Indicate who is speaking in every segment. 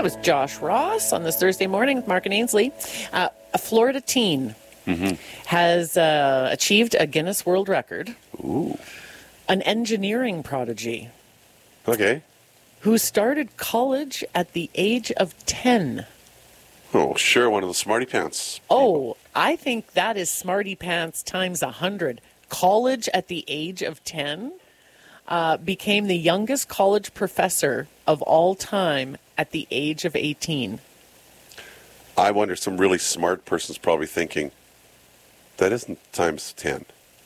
Speaker 1: That was Josh Ross on this Thursday morning with Mark and Ainsley. A Florida teen has achieved a Guinness World Record.
Speaker 2: Ooh.
Speaker 1: An engineering prodigy.
Speaker 2: Okay.
Speaker 1: Who started college at the age of 10.
Speaker 2: Oh, sure, one of the smarty pants.
Speaker 1: Oh, I think that is smarty pants times 100. College at the age of 10 became the youngest college professor of all time at the age of 18.
Speaker 2: I wonder, some really smart person's probably thinking, that isn't times 10.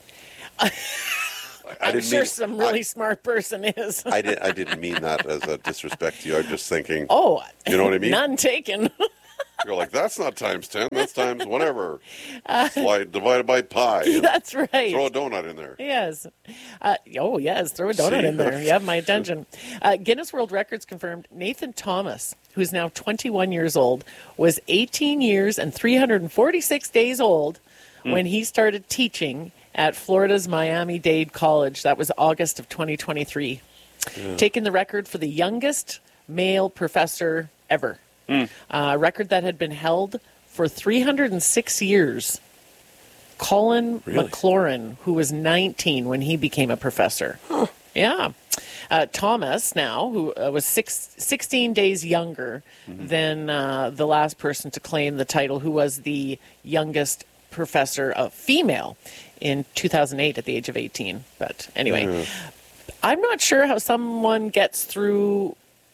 Speaker 1: I'm sure some really smart person is.
Speaker 2: I didn't mean that as a disrespect to you. I'm just thinking,
Speaker 1: Oh,
Speaker 2: you know what I mean?
Speaker 1: None taken.
Speaker 2: You're like, that's not times 10. That's times whatever. Slide divided by pi.
Speaker 1: That's right.
Speaker 2: Throw a donut in there.
Speaker 1: Yes. Yes. Throw a donut in there. You have my attention. Guinness World Records confirmed Nathan Thomas, who's now 21 years old, was 18 years and 346 days old when he started teaching at Florida's Miami-Dade College. That was August of 2023. Yeah. Taking the record for the youngest male professor ever. A record that had been held for 306 years. Colin McLaurin, who was 19 when he became a professor.
Speaker 2: Huh.
Speaker 1: Yeah. Thomas now, who was 16 days younger than the last person to claim the title, who was the youngest professor of female in 2008 at the age of 18. But anyway, I'm not sure how someone gets through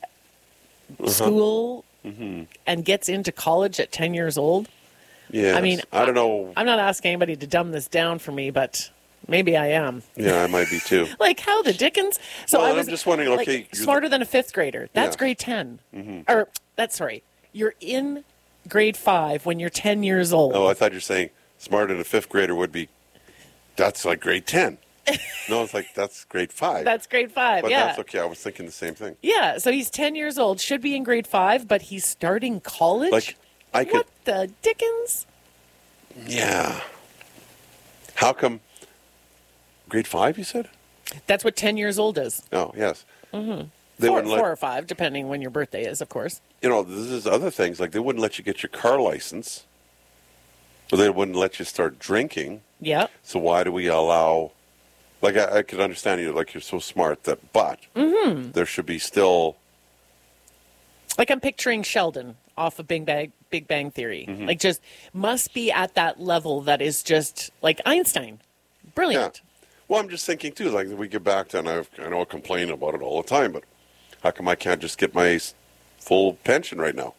Speaker 1: school and gets into college at 10 years old.
Speaker 2: Yeah,
Speaker 1: I mean,
Speaker 2: I don't know.
Speaker 1: I'm not asking anybody to dumb this down for me, but maybe I am.
Speaker 2: Yeah, I might be too.
Speaker 1: Like, how the dickens? So
Speaker 2: well,
Speaker 1: I was
Speaker 2: I'm just wondering, okay.
Speaker 1: Like, smarter than a fifth grader. That's grade 10. Or, you're in grade 5 when you're 10 years old.
Speaker 2: Oh, I thought you were saying smarter than a fifth grader would be, that's like grade 10. No, it's like, that's grade 5.
Speaker 1: That's grade 5,
Speaker 2: but
Speaker 1: yeah.
Speaker 2: That's okay. I was thinking the same thing.
Speaker 1: Yeah, so he's 10 years old, should be in grade 5, but he's starting college?
Speaker 2: Like,
Speaker 1: what the dickens?
Speaker 2: Yeah. How come grade 5, you said?
Speaker 1: That's what 10 years old is.
Speaker 2: Oh, yes.
Speaker 1: Mm-hmm.
Speaker 2: They
Speaker 1: 4 or 5, depending when your birthday is, of course.
Speaker 2: You know, this is other things. Like, they wouldn't let you get your car license. Or they wouldn't let you start drinking.
Speaker 1: Yeah.
Speaker 2: So why do we allow... Like, I could understand you, like, you're so smart that... But there should be still...
Speaker 1: Like, I'm picturing Sheldon off of Big Bang Theory. Like, just must be at that level that is just, like, Einstein. Brilliant.
Speaker 2: Yeah. Well, I'm just thinking, too, like, we get back to, and I know I complain about it all the time, but how come I can't just get my full pension right now?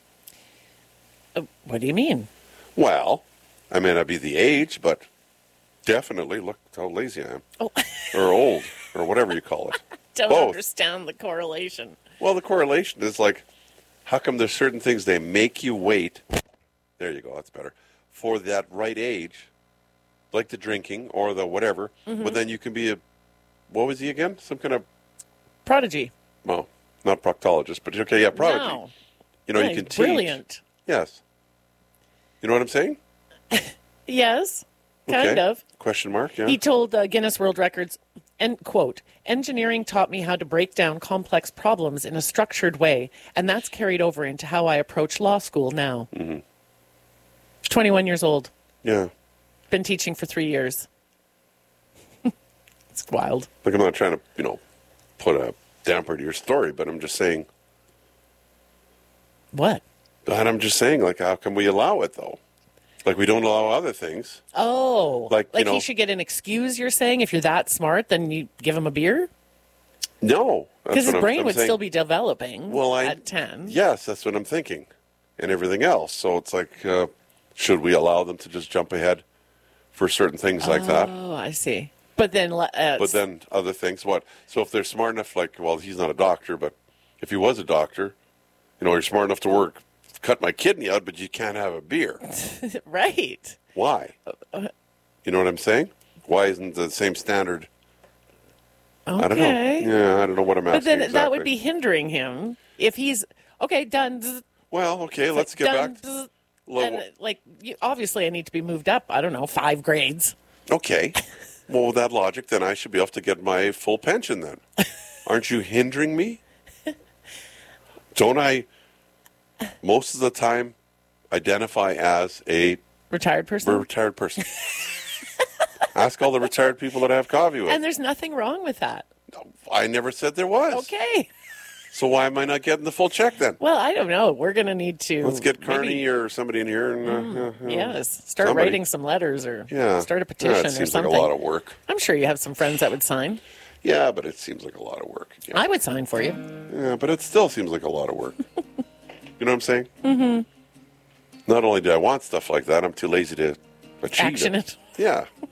Speaker 1: What do you mean?
Speaker 2: Well, I may not be the age, but definitely, look how lazy I am.
Speaker 1: Oh.
Speaker 2: Or old, or whatever you call it.
Speaker 1: Don't
Speaker 2: Both.
Speaker 1: understand the correlation.
Speaker 2: Well, the correlation is like, how come there's certain things they make you wait, there you go, that's better, for that right age, like the drinking or the whatever, but then you can be what was he again? Some kind of...
Speaker 1: Prodigy.
Speaker 2: Well, not proctologist, but okay, yeah, prodigy.
Speaker 1: No.
Speaker 2: You know,
Speaker 1: Yeah,
Speaker 2: you can teach.
Speaker 1: brilliant.
Speaker 2: Yes. You know what I'm saying?
Speaker 1: Yes, kind of.
Speaker 2: Question mark, yeah.
Speaker 1: He told Guinness World Records, and quote, "Engineering taught me how to break down complex problems in a structured way, and that's carried over into how I approach law school now." 21 years old.
Speaker 2: Yeah.
Speaker 1: Been teaching for 3 years. It's wild.
Speaker 2: Like, I'm not trying to, put a damper to your story, but I'm just saying...
Speaker 1: What?
Speaker 2: And I'm just saying, like, how can we allow it, though? Like, we don't allow other things.
Speaker 1: Oh.
Speaker 2: Like
Speaker 1: he should get an excuse, you're saying? If you're that smart, then you give him a beer?
Speaker 2: No.
Speaker 1: Because his brain would still be developing at 10.
Speaker 2: Yes, that's what I'm thinking. And everything else. So it's like, should we allow them to just jump ahead for certain things like that?
Speaker 1: Oh, I see. But then...
Speaker 2: but then other things, what? So if they're smart enough, like, well, he's not a doctor, but if he was a doctor, you're smart enough to cut my kidney out, but you can't have a beer.
Speaker 1: Right.
Speaker 2: Why? You know what I'm saying? Why isn't the same standard?
Speaker 1: Okay.
Speaker 2: I don't know. Yeah, I don't know what I'm asking.
Speaker 1: But then
Speaker 2: exactly.
Speaker 1: that would be hindering him if he's... Okay, done.
Speaker 2: Well, okay, let's get
Speaker 1: done,
Speaker 2: back.
Speaker 1: And, obviously I need to be moved up, I don't know, 5 grades.
Speaker 2: Okay. Well, with that logic, then I should be able to get my full pension then. Aren't you hindering me? Don't I most of the time identify as a
Speaker 1: Retired person?
Speaker 2: retired person. Ask all the retired people that I have coffee with.
Speaker 1: And there's nothing wrong with that.
Speaker 2: I never said there was.
Speaker 1: Okay.
Speaker 2: So why am I not getting the full check then?
Speaker 1: Well, I don't know. We're going to need to...
Speaker 2: Let's get Carney
Speaker 1: maybe,
Speaker 2: or somebody in here. And,
Speaker 1: yes. Start
Speaker 2: somebody.
Speaker 1: writing some letters or
Speaker 2: Yeah.
Speaker 1: start a petition
Speaker 2: That
Speaker 1: or
Speaker 2: seems
Speaker 1: something.
Speaker 2: like a lot of work.
Speaker 1: I'm sure you have some friends that would sign.
Speaker 2: Yeah, but it seems like a lot of work. Yeah,
Speaker 1: I would sign for you.
Speaker 2: yeah, but it still seems like a lot of work. You know what I'm saying? Mm-hmm. Not only do I want stuff like that, I'm too lazy to achieve
Speaker 1: Action it.
Speaker 2: Yeah.